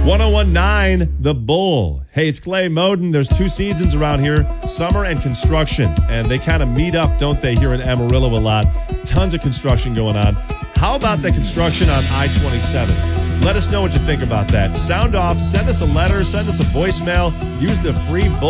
1019 The Bull. Hey, it's Clay Moden. There's two seasons around here, summer and construction, and they kind of meet up, don't they, here in Amarillo a lot. Tons of construction going on. How about the construction on I-27? Let us know what you think about that. Sound off, send us a letter, send us a voicemail, use the free Bull